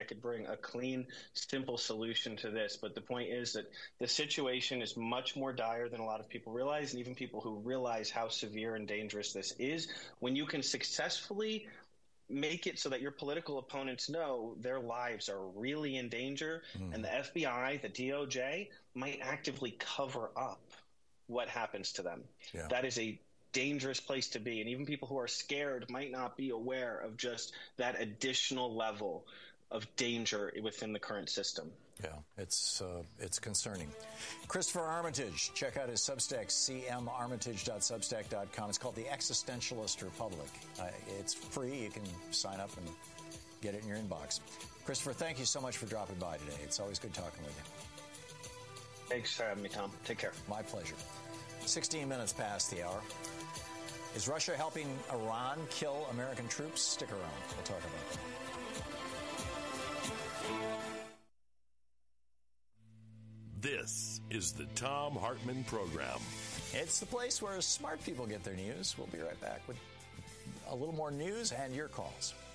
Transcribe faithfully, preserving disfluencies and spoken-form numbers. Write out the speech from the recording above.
could bring a clean, simple solution to this. But the point is that the situation is much more dire than a lot of people realize, and even people who realize how severe and dangerous this is. When you can successfully make it so that your political opponents know their lives are really in danger, mm. and the F B I, the D O J, might actively cover up what happens to them. Yeah. That is a dangerous place to be. And even people who are scared might not be aware of just that additional level of danger within the current system. Yeah, it's uh, it's concerning. Christopher Armitage, check out his Substack, c m armitage dot substack dot com. It's called The Existentialist Republic. Uh, it's free. You can sign up and get it in your inbox. Christopher, thank you so much for dropping by today. It's always good talking with you. Thanks for having me, Tom. Take care. My pleasure. sixteen minutes past the hour. Is Russia helping Iran kill American troops? Stick around. We'll talk about that. This is the Thom Hartmann Program. It's the place where smart people get their news. We'll be right back with a little more news and your calls.